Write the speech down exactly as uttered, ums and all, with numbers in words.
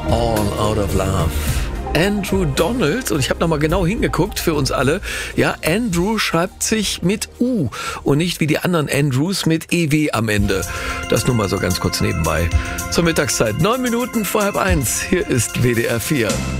All Out of Love. Andrew Donald, und ich habe nochmal genau hingeguckt für uns alle. Ja, Andrew schreibt sich mit U und nicht wie die anderen Andrews mit E W am Ende. Das nur mal so ganz kurz nebenbei. Zur Mittagszeit, neun Minuten vor halb eins. Hier ist W D R vier.